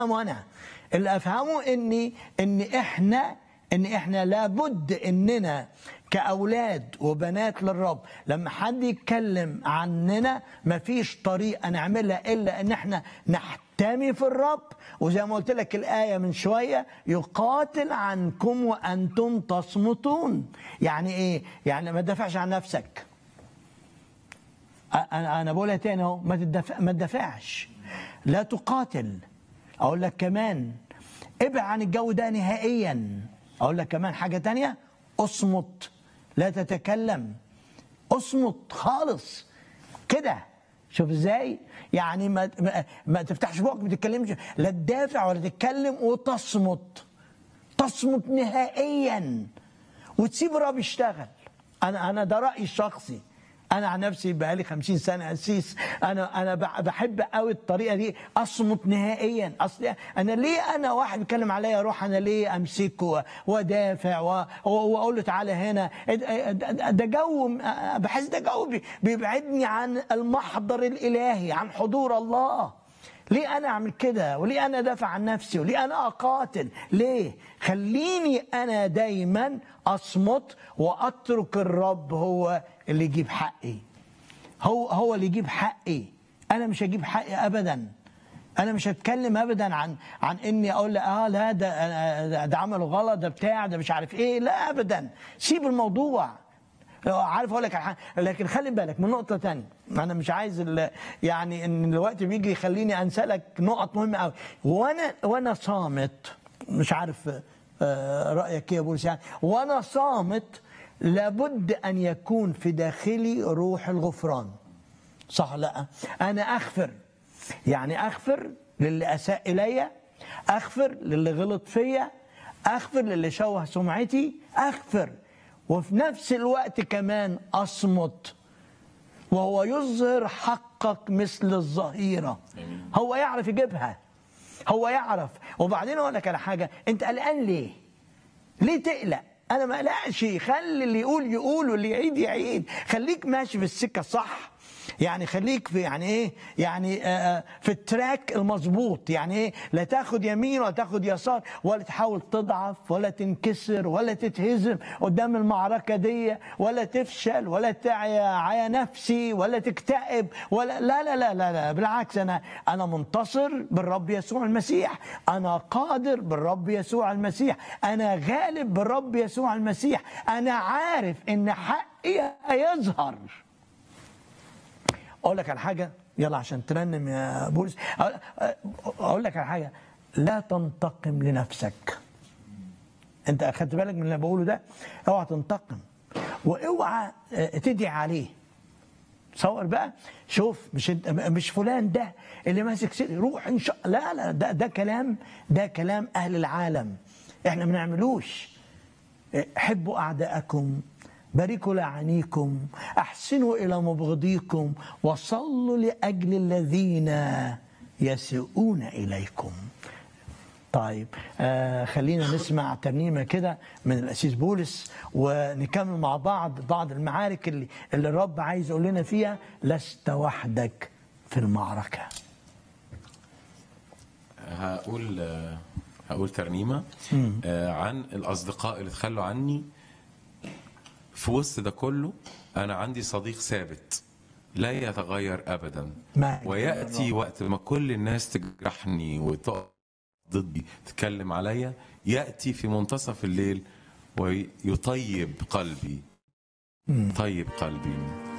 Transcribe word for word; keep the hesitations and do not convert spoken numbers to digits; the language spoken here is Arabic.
انا اللي افهمه اني ان احنا ان احنا لابد اننا كاولاد وبنات للرب لما حد يتكلم عننا مفيش طريقه نعملها الا ان احنا نحتمي في الرب. وزي ما قلت لك الايه من شويه، يقاتل عنكم وانتم تصمتون. يعني ايه؟ يعني ما تدافعش عن نفسك. انا انا بقولها تاني اهو، ما تدافع ما تدافعش، لا تقاتل. اقول لك كمان ابعد عن الجو ده نهائيا. اقول لك كمان حاجه تانية، اصمت، لا تتكلم، اصمت خالص كده. شوف ازاي؟ يعني ما ما, ما تفتحش بوقك، ما تتكلمش، لا تدافع ولا تتكلم، وتصمت، تصمت نهائيا وتسيب الرب يشتغل. انا انا ده رايي الشخصي. انا عن نفسي بقالي خمسين سنه قسيس، انا انا بحب قوي الطريقه دي، اصمت نهائيا. اصل انا ليه انا واحد بيتكلم عليا اروح انا ليه امسكه وادافع واقول له تعالى هنا؟ ده جو، بحس ده جو بيبعدني عن المحضر الالهي، عن حضور الله. ليه انا اعمل كده؟ وليه انا دافع عن نفسي؟ وليه انا اقاتل؟ ليه؟ خليني انا دايما اصمت واترك الرب هو اللي يجيب حقي. هو هو اللي يجيب حقي. انا مش هجيب حقي ابدا. انا مش هتكلم ابدا عن عن اني اقول اه لا ده ده عمله غلط، ده بتاع ده مش عارف ايه. لا ابدا، سيب الموضوع. عارف اقول لك على حاجه، لكن خلي بالك من نقطه ثانيه. انا مش عايز يعني ان الوقت بيجي يخليني انسى لك نقط مهمه قوي. وانا وانا صامت، مش عارف رايك ايه يا بولس، يعني وانا صامت لابد ان يكون في داخلي روح الغفران. صح؟ لا انا اغفر، يعني اغفر للي اساء الي، اغفر للي غلط فيا، اغفر للي شوه سمعتي، اغفر، وفي نفس الوقت كمان أصمت. وهو يظهر حقك مثل الظهيرة. هو يعرف يجيبها، هو يعرف. وبعدين أقول لك على حاجة، أنت قلقان ليه؟ ليه تقلق؟ أنا ما قلقش. خلي اللي يقول يقول واللي يعيد يعيد. خليك ماشي في السكة الصح، يعني خليك في يعني ايه، يعني آه في التراك المظبوط. يعني ايه؟ لا تاخد يمين ولا تاخد يسار، ولا تحاول تضعف ولا تنكسر ولا تتهزم قدام المعركه دي، ولا تفشل ولا تعيا عيا نفسي ولا تكتئب ولا لا لا لا لا, لا. بالعكس، انا انا منتصر بالرب يسوع المسيح، انا قادر بالرب يسوع المسيح، انا غالب بالرب يسوع المسيح، انا عارف ان حقي هيظهر. اقول لك على حاجه، يلا عشان ترنم يا بولس، اقول لك على حاجه، لا تنتقم لنفسك. انت اخدت بالك من اللي انا بقوله ده؟ اوعى تنتقم، واوعى تدعي عليه. تصور بقى، شوف، مش انت مش فلان ده اللي ماسك سيري، روح ان شاء الله. لا لا، ده ده كلام، ده كلام اهل العالم، احنا ما بنعملوش. حبوا اعداءكم، باركوا لعانيكم، احسنوا الى مبغضيكم، وصلوا لاجل الذين يسيئون اليكم. طيب آه خلينا نسمع ترنيمه كده من القسيس بولس، ونكمل مع بعض بعض المعارك اللي, اللي الرب عايز يقول لنا فيها لست وحدك في المعركه. هقول هقول ترنيمه آه عن الاصدقاء اللي تخلوا عني. في وسط ده كله أنا عندي صديق ثابت لا يتغير أبدا، ويأتي وقت ما كل الناس تجرحني وتقف ضدي تتكلم عليا، يأتي في منتصف الليل ويطيب قلبي. طيب قلبي